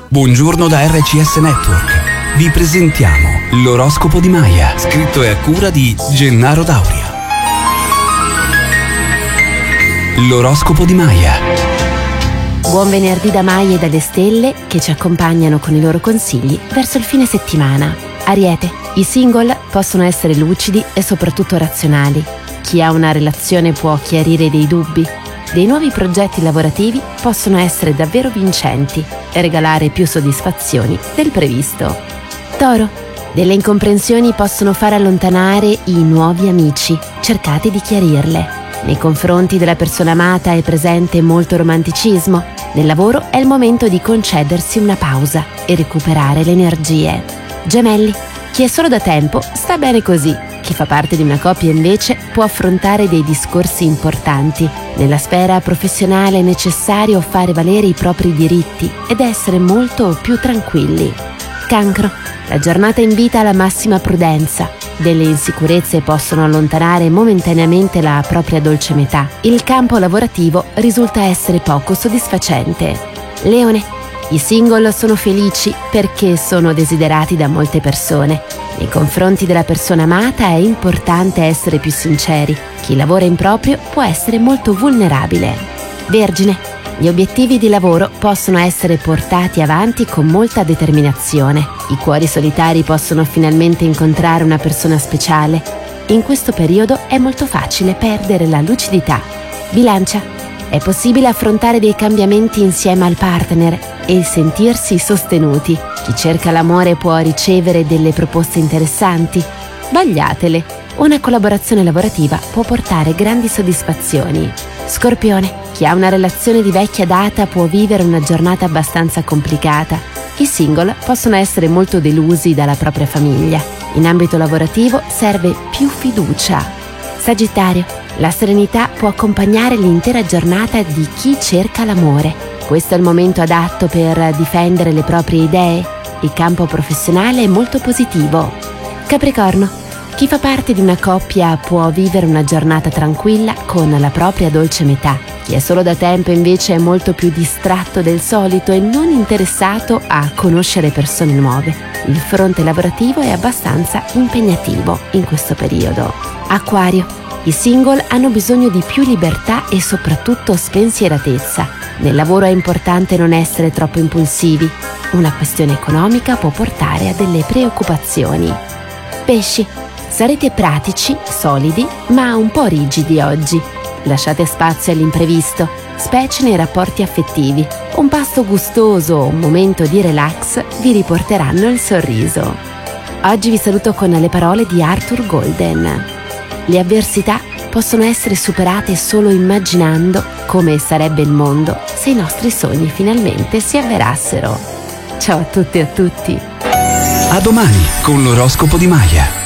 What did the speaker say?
Buongiorno da RCS Network. Vi presentiamo l'oroscopo di Maya, scritto e a cura di Gennaro Dauria. L'oroscopo di Maya. Buon venerdì da Maya e dalle stelle che ci accompagnano con i loro consigli verso il fine settimana. Ariete, i single possono essere lucidi e soprattutto razionali. Chi ha una relazione può chiarire dei dubbi. Dei nuovi progetti lavorativi possono essere davvero vincenti e regalare più soddisfazioni del previsto. Toro, delle incomprensioni possono far allontanare i nuovi amici. Cercate di chiarirle. Nei confronti della persona amata è presente molto romanticismo. Nel lavoro è il momento di concedersi una pausa e recuperare le energie. Gemelli, chi è solo da tempo sta bene così. Chi fa parte di una coppia invece può affrontare dei discorsi importanti. Nella sfera professionale è necessario fare valere i propri diritti ed essere molto più tranquilli. Cancro, la giornata invita alla massima prudenza. Delle insicurezze possono allontanare momentaneamente la propria dolce metà. Il campo lavorativo risulta essere poco soddisfacente. Leone, i single sono felici perché sono desiderati da molte persone. Nei confronti della persona amata è importante essere più sinceri. Chi lavora in proprio può essere molto vulnerabile. Vergine, gli obiettivi di lavoro possono essere portati avanti con molta determinazione. I cuori solitari possono finalmente incontrare una persona speciale. In questo periodo è molto facile perdere la lucidità. Bilancia, è possibile affrontare dei cambiamenti insieme al partner e sentirsi sostenuti. Chi cerca l'amore può ricevere delle proposte interessanti. Vagliatele. Una collaborazione lavorativa può portare grandi soddisfazioni. Scorpione, chi ha una relazione di vecchia data può vivere una giornata abbastanza complicata. I single possono essere molto delusi dalla propria famiglia. In ambito lavorativo serve più fiducia. Sagittario, la serenità può accompagnare l'intera giornata di chi cerca l'amore. Questo è il momento adatto per difendere le proprie idee. Il campo professionale è molto positivo. Capricorno, chi fa parte di una coppia può vivere una giornata tranquilla con la propria dolce metà. Chi è solo da tempo invece è molto più distratto del solito e non interessato a conoscere persone nuove. Il fronte lavorativo è abbastanza impegnativo in questo periodo. Acquario, i single hanno bisogno di più libertà e soprattutto spensieratezza. Nel lavoro è importante non essere troppo impulsivi. Una questione economica può portare a delle preoccupazioni. Pesci, sarete pratici, solidi, ma un po' rigidi oggi. Lasciate spazio all'imprevisto, specie nei rapporti affettivi. Un pasto gustoso o un momento di relax vi riporteranno il sorriso. Oggi vi saluto con le parole di Arthur Golden. Le avversità possono essere superate solo immaginando come sarebbe il mondo se i nostri sogni finalmente si avverassero. Ciao a tutte e a tutti. A domani con l'oroscopo di Maya.